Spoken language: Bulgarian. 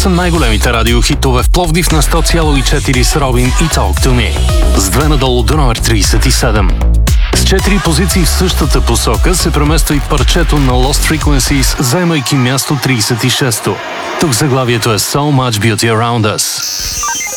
са най-големите радиохитове в Пловдив на 100,4 с Робин и Talk to Me. С 2 надолу до номер 37. С 4 позиции в същата посока се премества и парчето на Lost Frequencies, заемайки място 36-то. Тук заглавието е So Much Beauty Around Us.